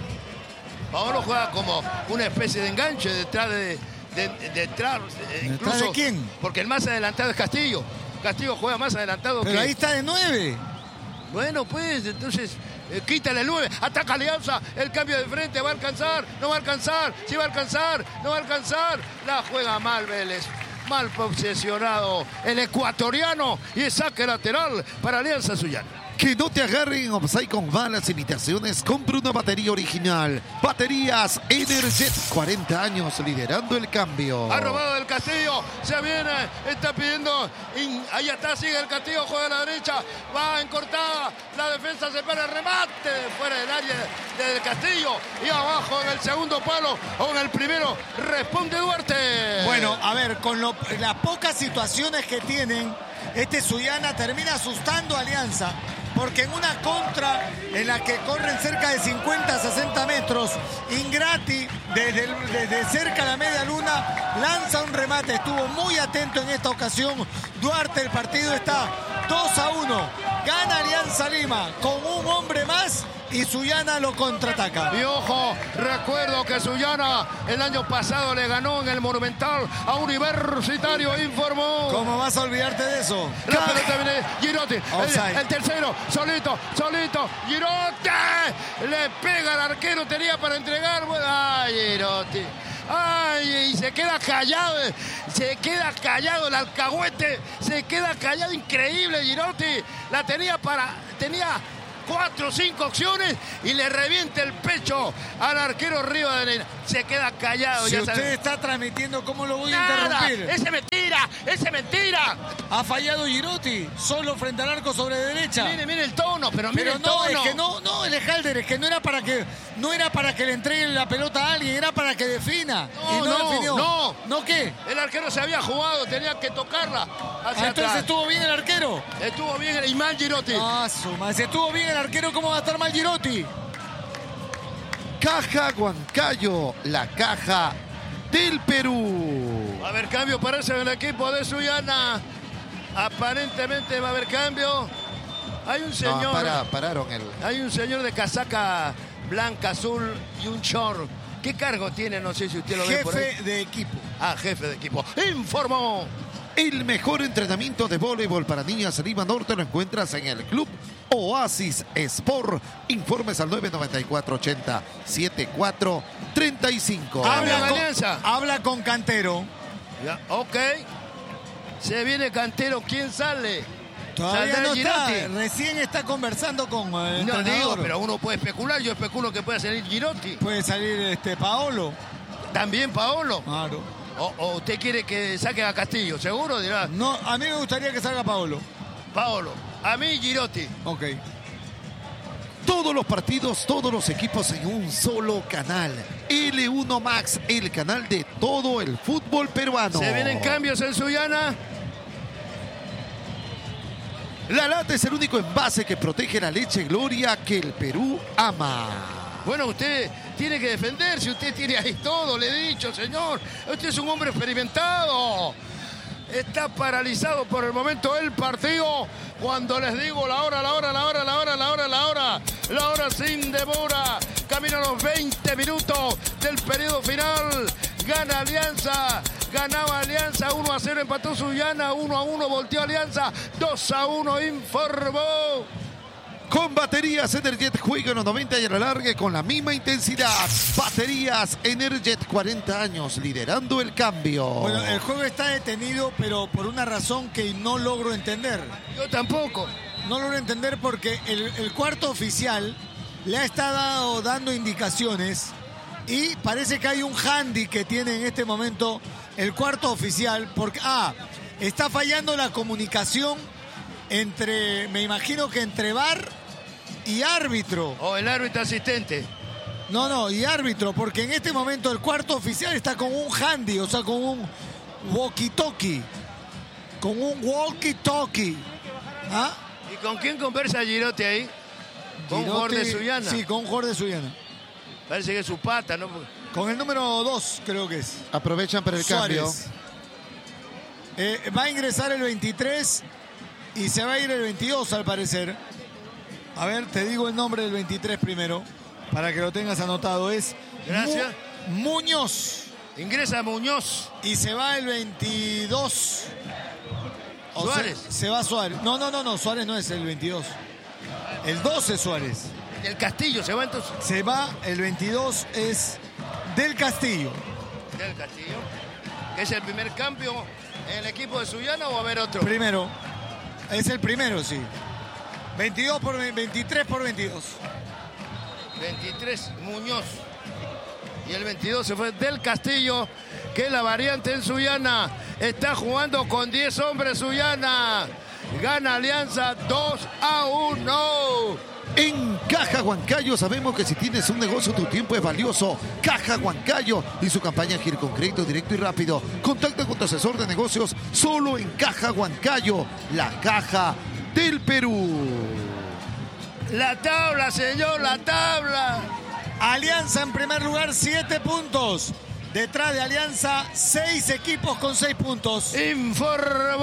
Paolo juega como una especie de enganche detrás de... de, de, detrás, de incluso, ¿Detrás de quién? Porque el más adelantado es Castillo. Castillo juega más adelantado. Pero que... ahí está de nueve. Bueno, pues, entonces, eh, quítale el nueve, ataca Alianza, el cambio de frente, va a alcanzar, no va a alcanzar, sí va a alcanzar, no va a alcanzar, la juega mal Vélez, mal obsesionado el ecuatoriano y es saque lateral para Alianza Sullana. Que no te agarren offside con malas imitaciones. Compra una batería original. Baterías Energet. cuarenta años liderando el cambio. Ha robado el Castillo. Se viene. Está pidiendo. Ahí está. Sigue el Castillo. Juega a la derecha. Va en cortada. La defensa se para el remate. Fuera del área del Castillo. Y abajo en el segundo palo. O en el primero. Responde Duarte. Bueno, a ver. Con lo, las pocas situaciones que tienen, este Sullana termina asustando a Alianza. Porque en una contra en la que corren cerca de cincuenta, sesenta metros, Ingrati, desde, desde cerca de la media luna, lanza un remate. Estuvo muy atento en esta ocasión Duarte. El partido está dos a uno. Gana Alianza Lima con un hombre más y Sullana lo contraataca. Y ojo, recuerdo que Sullana el año pasado le ganó en el Monumental a Universitario, informó. ¿Cómo vas a olvidarte de eso? La pelota viene Girotti, el, el tercero, solito, solito, Girotti, le pega al arquero, tenía para entregar, ay Girotti, ay, y se queda callado, se queda callado el alcahuete, se queda callado, increíble Girotti, la tenía para, tenía cuatro o cinco opciones y le revienta el pecho al arquero Rivadeneira. Se queda callado. Si ya usted sabe. está transmitiendo, ¿cómo lo voy a Nada, interrumpir? ¡Ese mentira! ¡Ese mentira! Ha fallado Girotti, solo frente al arco sobre derecha. Mire, mire el tono, pero mire Pero el no, tono. es que no, no, Elejalder, es que no era para que no era para que le entreguen la pelota a alguien, era para que defina. No, y no, no, definió. no. ¿No qué? El arquero se había jugado, tenía que tocarla hacia Ah, entonces atrás. estuvo bien el arquero. Estuvo bien el imán Girotti. Ah, su madre, si estuvo bien el arquero, ¿cómo va a estar mal Girotti? Caja Huancayo, la caja del Perú. Va a haber cambio, parece, en el equipo de Sullana. Aparentemente va a haber cambio. Hay un señor. No, para, pararon el... Hay un señor de casaca blanca, azul y un short. ¿Qué cargo tiene? No sé si usted lo ve por ahí. Jefe de equipo. Ah, jefe de equipo. Informó. El mejor entrenamiento de voleibol para niñas en Lima Norte lo encuentras en el Club Oasis Sport. Informes al nueve nueve cuatro, ochenta, setenta y cuatro, treinta y cinco. Habla Habla con- con, Alianza. habla con Cantero. Ya, ok. Se viene Cantero. ¿Quién sale? Todavía ¿Saldrá no está, Girotti? recién está conversando con el No digo, entrenador. pero uno puede especular. Yo especulo que puede salir Girotti. Puede salir este Paolo. También Paolo. Claro. O, o usted quiere que saque a Castillo. ¿Seguro? Dirá. No, a mí me gustaría que salga Paolo. Paolo. A mí Girotti. Ok. Todos los partidos, todos los equipos en un solo canal. L uno Max, el canal de todo el fútbol peruano. Se vienen cambios en Sullana. La lata es el único envase que protege la leche Gloria que el Perú ama. Bueno, usted tiene que defenderse, usted tiene ahí todo, le he dicho, señor. Usted es un hombre experimentado. Está paralizado por el momento el partido. Cuando les digo la hora, la hora, la hora, la hora, la hora, la hora, la hora sin demora. Camino a los veinte minutos del periodo final. Gana Alianza. Ganaba Alianza uno a cero, empató Sullana, uno a uno, volteó Alianza, dos a uno, informó. Con baterías Energet juega en los noventa y a la larga con la misma intensidad. Baterías Energet, cuarenta años liderando el cambio. Bueno, el juego está detenido, pero por una razón que no logro entender. Yo tampoco. No logro entender porque el, el cuarto oficial le ha estado dando indicaciones y parece que hay un handy que tiene en este momento el cuarto oficial porque, ah, está fallando la comunicación entre, me imagino que entre V A R y árbitro. O el árbitro asistente. No, no, y árbitro, porque en este momento el cuarto oficial está con un handy, o sea, con un walkie-talkie. Con un walkie-talkie. ¿Ah? ¿Y con quién conversa Girotti ahí? Con Jorge de Girotti- Sullana. Sí, con Jorge de Sullana. Parece que es su pata, ¿no? Con el número dos, creo que es. Aprovechan para el cambio. Suárez. Eh, va a ingresar el veintitrés y se va a ir el veintidós, al parecer. A ver, te digo el nombre del veintitrés primero, para que lo tengas anotado. Es Gracias. Mu- Muñoz. Ingresa Muñoz. Y se va el veintidós. O Suárez. Se, se va Suárez. No, no, no, no, Suárez no es el veintidós. El doce Suárez. El Castillo se va entonces. Se va, el veintidós es del Castillo. Del Castillo. Que es el primer cambio en el equipo de Sullana o va a haber otro. Primero. Es el primero, sí. veintidós por veintitrés por veintidós. veintitrés Muñoz. Y el veintidós se fue del Castillo, que es la variante en Sullana. Está jugando con diez hombres Sullana. Gana Alianza dos a uno. En Caja Huancayo sabemos que si tienes un negocio tu tiempo es valioso. Caja Huancayo y su campaña Gir con crédito directo y rápido. Contacta con tu asesor de negocios solo en Caja Huancayo, la caja del Perú. La tabla, señor, la tabla. Alianza en primer lugar, siete puntos. Detrás de Alianza, seis equipos con seis puntos. Informó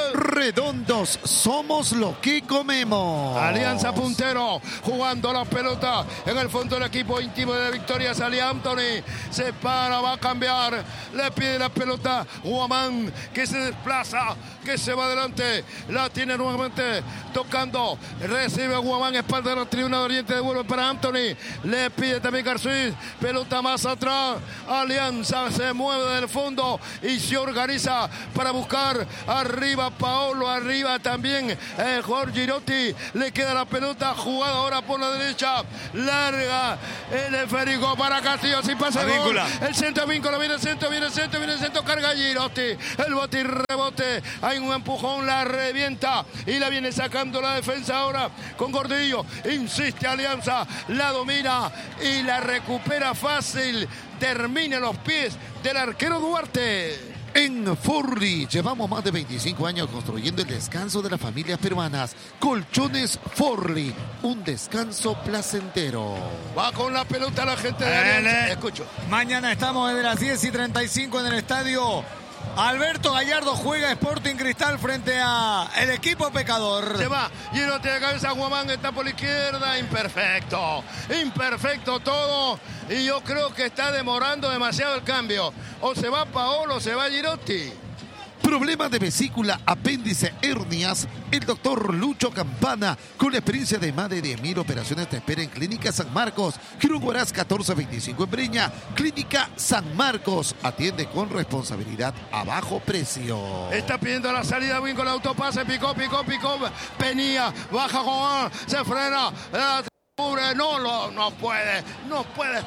Redondos, somos lo que comemos. Alianza puntero, jugando la pelota en el fondo del equipo íntimo de Victoria. Sale Anthony, se para, va a cambiar, le pide la pelota Guamán, que se desplaza, que se va adelante, la tiene nuevamente tocando, recibe Guamán, espalda de la tribuna de Oriente, devuelve para Anthony, le pide también García, pelota más atrás, Alianza se mueve del fondo y se organiza para buscar arriba Paolo, arriba también eh, Jorge Girotti, le queda la pelota, jugada ahora por la derecha, larga el esférico para Castillo, sin pase gol, el centro Víncula, viene el centro, viene el centro, viene el centro, carga Girotti, el bote y rebote, hay un empujón, la revienta y la viene sacando la defensa ahora con Gordillo, insiste Alianza, la domina y la recupera fácil, termina en los pies del arquero Duarte. En Forli llevamos más de veinticinco años construyendo el descanso de las familias peruanas. Colchones Forli, un descanso placentero. Va con la pelota la gente de Alianza. Escucho. Mañana estamos desde las diez y treinta y cinco en el estadio Alberto Gallardo. Juega Sporting Cristal frente a el equipo pecador. Se va, Girotti de cabeza, Guamán está por la izquierda, imperfecto, imperfecto todo, y yo creo que está demorando demasiado el cambio, o se va Paolo o se va Girotti. Problemas de vesícula, apéndice, hernias. El doctor Lucho Campana, con la experiencia de más de diez mil operaciones, te espera en Clínica San Marcos, Girón Huaraz catorce veinticinco en Breña. Clínica San Marcos, atiende con responsabilidad a bajo precio. Está pidiendo la salida, Win con el autopase, picó, picó, picó, Penía, baja Juan, se frena, la cubre, no, lo, no puede, no puede.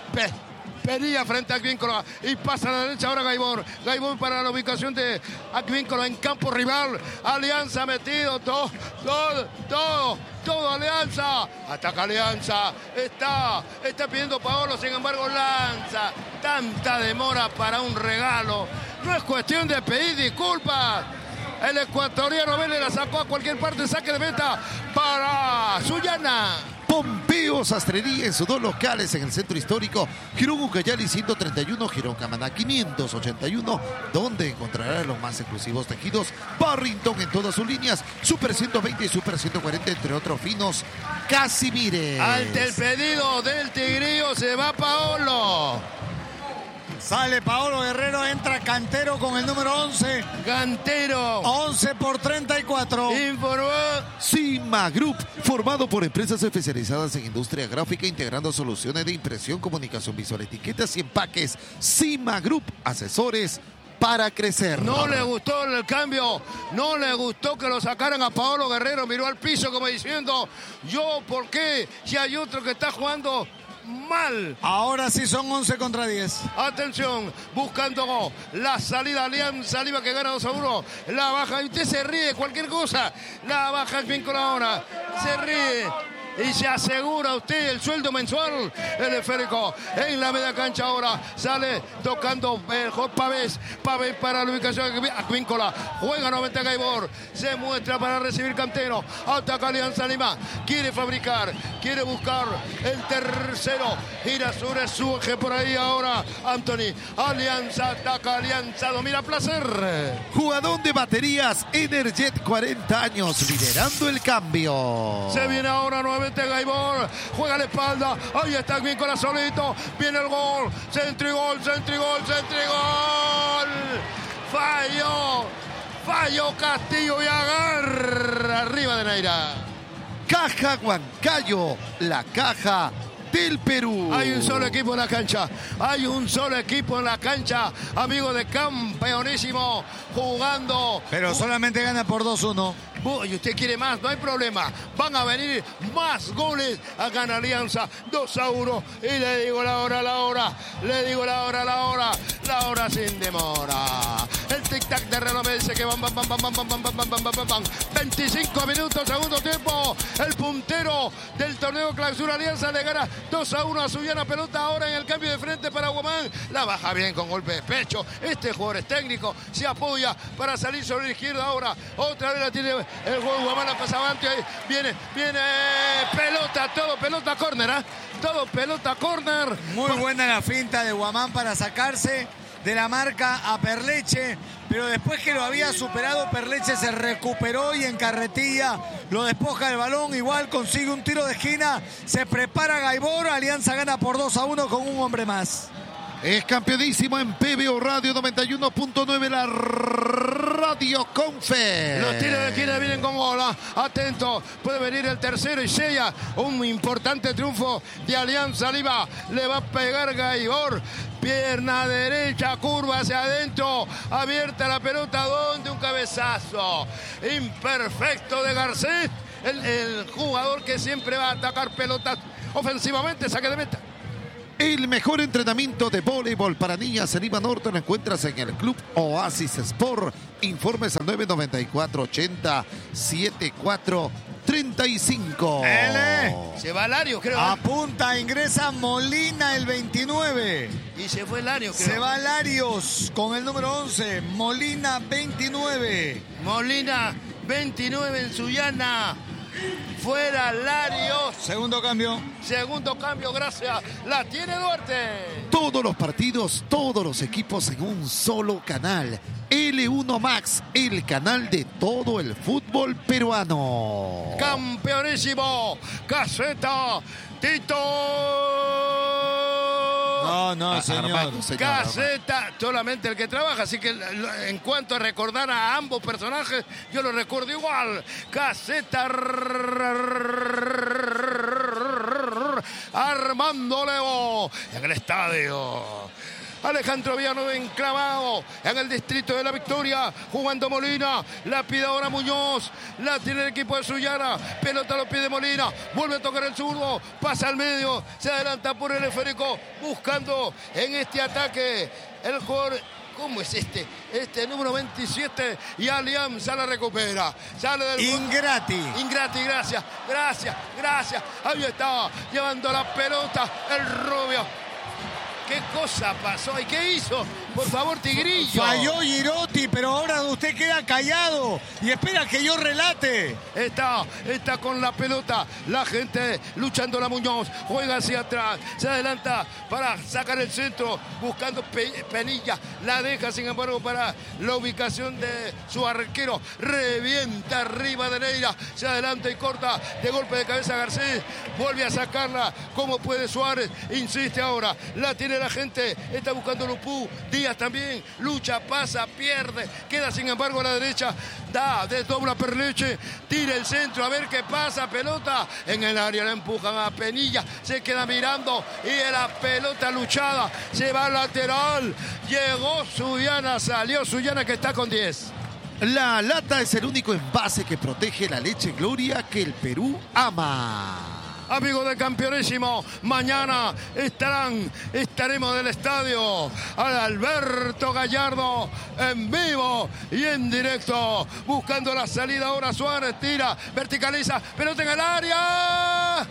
Penía frente a Advíncula y pasa a la derecha ahora Gaibor. Gaibor para la ubicación de Advíncula en campo rival. Alianza metido, todo, todo, todo, todo Alianza. Ataca Alianza. Está, está pidiendo Paolo, sin embargo lanza. Tanta demora para un regalo. No es cuestión de pedir disculpas. El ecuatoriano Vélez la sacó a cualquier parte, saque de meta para Sullana. Pompeo Sastrería en sus dos locales en el centro histórico, Girón Ucayali ciento treinta y uno, Girón Camaná quinientos ochenta y uno, donde encontrará los más exclusivos tejidos Barrington en todas sus líneas, Super ciento veinte y Super ciento cuarenta, entre otros finos Casimires. Ante el pedido del Tigrillo se va Paolo. Sale Paolo Guerrero, entra Cantero con el número once. Cantero. once por treinta y cuatro. Informó Cima Group, formado por empresas especializadas en industria gráfica, integrando soluciones de impresión, comunicación visual, etiquetas y empaques. Cima Group, asesores para crecer. No le gustó el cambio, no le gustó que lo sacaran a Paolo Guerrero, miró al piso como diciendo, yo, ¿por qué? Si hay otro que está jugando mal. Ahora sí son once contra diez. Atención, buscando la salida Alianza Lima que gana dos a uno. La baja, y usted se ríe, cualquier cosa. La baja Víncula ahora. Se ríe. Y se asegura usted el sueldo mensual. El esférico en la media cancha ahora. Sale tocando el J. Pavés. Pavés para la ubicación de Advíncula. Juega nuevamente Gaibor. Se muestra para recibir Cantero. Ataca Alianza Lima. Quiere fabricar. Quiere buscar el tercero. Gira sobre su eje por ahí ahora. Anthony. Alianza ataca. Alianza domina Placer. Jugador de baterías Energet, cuarenta años, liderando el cambio. Se viene ahora nuevamente Gaibor, juega la espalda, ahí está Advíncula solito, viene el gol, centro y gol, centro y gol, centro y gol, falló, falló Castillo y agarra arriba de Neira. Caja Huancayo, la caja del Perú. Hay un solo equipo en la cancha, hay un solo equipo en la cancha, amigo de campeonísimo, jugando. Pero solamente gana por dos uno. Y usted quiere más, no hay problema. Van a venir más goles. A gana Alianza dos a uno. Y le digo la hora, la hora. Le digo la hora, la hora. La hora sin demora. El tic-tac de reloj me dice que van, van, van, van, van, van, van, van, van, van, van, van. veinticinco minutos, segundo tiempo. El puntero del torneo Clausura Alianza le gana dos a uno a Sullana. Pelota ahora en el cambio de frente para Guamán. La baja bien con golpe de pecho. Este jugador es técnico. Se apoya para salir sobre la izquierda ahora. Otra vez la tiene el juego. Guamán la pasaba antes. Viene, viene. Pelota, todo pelota córner. ¿eh? Todo pelota córner. Muy buena la finta de Guamán para sacarse de la marca a Perleche, pero después que lo había superado, Perleche se recuperó y en carretilla lo despoja del balón, igual consigue un tiro de esquina, se prepara Gaibor, Alianza gana por dos a uno con un hombre más. Es campeonísimo en P B O Radio noventa y uno punto nueve, la Radio Confe. Los tiros de esquina vienen con bola. Atento, puede venir el tercero y sella un importante triunfo de Alianza Lima. Le va a pegar Gaibor. Pierna derecha, curva hacia adentro. Abierta la pelota, donde un cabezazo imperfecto de Garcés. El, el jugador que siempre va a atacar pelotas ofensivamente, saque de meta. El mejor entrenamiento de voleibol para niñas en Lima Norte lo encuentras en el Club Oasis Sport. Informes al nueve nueve cuatro, ochenta, setenta y cuatro, treinta y cinco. L. Se va Lario, creo. Apunta, ingresa Molina el veintinueve. Y se fue Lario, creo. Se va Larios con el número once. Molina veintinueve. Molina veintinueve en Sullana. Fuera Larios. Segundo cambio. Segundo cambio, gracias. La tiene Duarte. Todos los partidos, todos los equipos en un solo canal. L uno Max, el canal de todo el fútbol peruano. Campeonísimo. Caseta. Tito. No, no, señor. Armando, señor, Caseta, solamente el que trabaja, así que en cuanto a recordar a ambos personajes, yo lo recuerdo igual. Caseta Armando Levo en el estadio. Alejandro Villanueva enclavado en el distrito de La Victoria, jugando Molina, la pide ahora Muñoz, la tiene el equipo de Sullana, pelota lo pide Molina, vuelve a tocar el zurdo, pasa al medio, se adelanta por el esférico, buscando en este ataque el jugador. ¿Cómo es este? Este número veintisiete y Alianza la recupera. Sale del Ingrati. Ingrati, gracias, gracias, gracias. Ahí está, llevando la pelota el rubio. ¿Qué cosa pasó? ¿Y qué hizo? Por favor, Tigrillo. Falló Girotti, pero ahora usted queda callado y espera que yo relate. Está, está con la pelota. La gente luchando la Muñoz. Juega hacia atrás. Se adelanta para sacar el centro. Buscando Pe Penilla. La deja, sin embargo, para la ubicación de su arquero. Revienta arriba de Neira. Se adelanta y corta de golpe de cabeza Garcés. Vuelve a sacarla. ¿Cómo puede Suárez? Insiste ahora. La tiene la gente. Está buscando Lupú. Díaz también, lucha, pasa, pierde, queda sin embargo a la derecha, da, desdobla Perleche, tira el centro, a ver qué pasa, pelota en el área, la empujan a Penilla, se queda mirando y la pelota luchada, se va al lateral, llegó Sullana, salió Sullana que está con diez. La lata es el único envase que protege la leche Gloria que el Perú ama. Amigos del campeonísimo, mañana estarán, estaremos del estadio al Alberto Gallardo en vivo y en directo, buscando la salida ahora. Suárez tira, verticaliza, pelota en el área.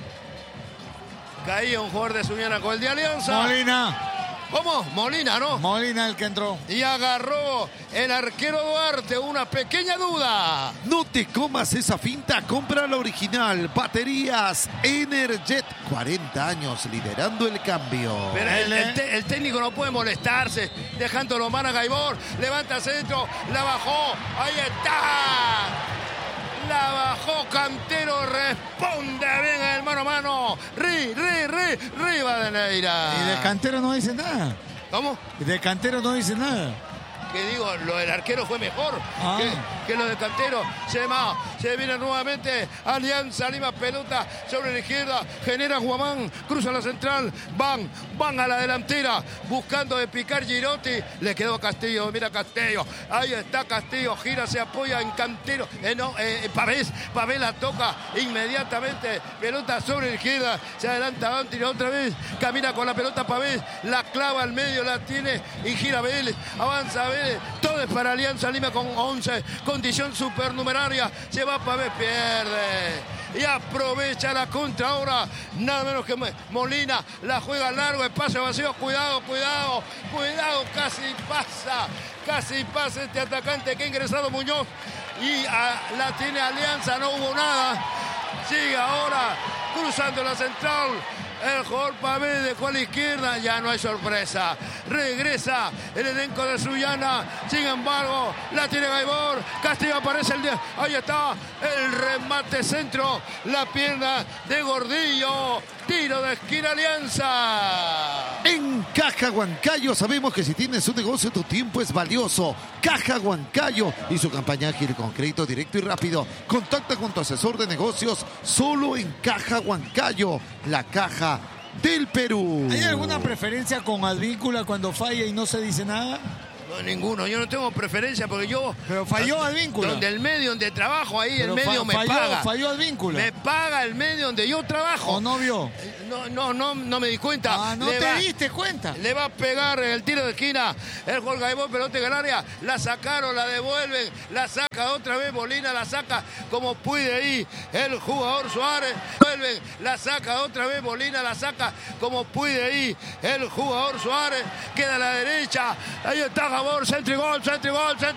Caía un jugador de Sullana con el de Alianza. Molina. ¿Cómo? Molina, ¿no? Molina el que entró. Y agarró el arquero Duarte una pequeña duda. No te comas esa finta, compra la original. Baterías Energet, cuarenta años liderando el cambio. Pero el, el, te, el técnico no puede molestarse, dejándolo mano a Gaibor. Levanta centro, la bajó, ahí está. La bajó Cantero, responde bien el mano a mano. Ri, ri, ri, Rivadeneira. Y de Cantero no dice nada. ¿Cómo? Y de Cantero no dice nada. Que digo, lo del arquero fue mejor ah. que, que lo del Cantero. Se va, se viene nuevamente Alianza Lima, pelota sobre la izquierda, genera Guamán, cruza la central, van, van a la delantera, buscando de picar Girotti, le quedó a Castillo, mira Castillo, ahí está Castillo, gira, se apoya en Cantero, eh, no, eh, Pavés, Pavés la toca inmediatamente, pelota sobre la izquierda, se adelanta Banti otra vez, camina con la pelota Pavés, la clava al medio, la tiene y gira Vélez, avanza Vélez. Todo es para Alianza Lima con once, condición supernumeraria, se va Pavés, pierde y aprovecha la contra ahora, nada menos que Molina, la juega largo, espacio vacío, cuidado, cuidado, cuidado, casi pasa, casi pasa este atacante que ha ingresado Muñoz y a, la tiene Alianza, no hubo nada, sigue ahora cruzando la central, el jugador Pavé de cual izquierda, ya no hay sorpresa. Regresa el elenco de Sullana, sin embargo, la tiene Gaibor, Castillo aparece el día, ahí está, el remate centro, la pierna de Gordillo, tiro de esquina Alianza. En Caja Huancayo sabemos que si tienes un negocio tu tiempo es valioso. Caja Huancayo y su campaña Gire con crédito directo y rápido. Contacta con tu asesor de negocios solo en Caja Huancayo, la caja del Perú. ¿Hay alguna preferencia con Advíncula cuando falla y no se dice nada? No, ninguno, yo no tengo preferencia porque yo... Pero falló Advíncula. Donde el medio donde trabajo, ahí Pero el medio fa me falló, paga. Falló Advíncula. Me paga el medio donde yo trabajo. ¿O no vio? No, no, no, no me di cuenta. Ah, no le te va, diste cuenta. Le va a pegar en el tiro de esquina el Jorge Gaibor, pelota en el área. La sacaron, la devuelven, la saca otra vez Molina, la saca como puede ahí el jugador Suárez. Vuelven, la saca otra vez Molina, la saca como puede ahí el jugador Suárez. Queda a la derecha. Ahí está Gaibor, centro y gol, centro y gol, centro.